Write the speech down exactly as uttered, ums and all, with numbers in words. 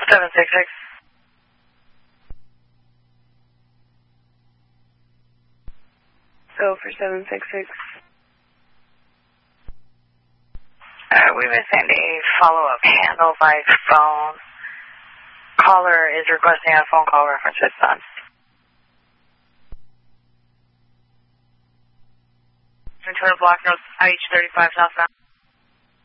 seven six six. So for seven six six. Alright, we will send a follow-up handle by phone. Caller is requesting a phone call reference with son. Ventura Block North, I H thirty-five southbound.